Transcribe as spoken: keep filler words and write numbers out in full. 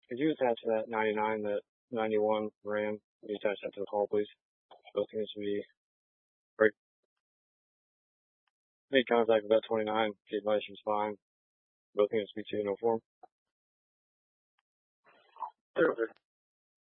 Could you attach that ninety-nine, that ninety-one Ram? Can you attach that to the call, please? Both units should be break. Made contact with that twenty-nine. The advice was fine. Both units be two no form. Sure.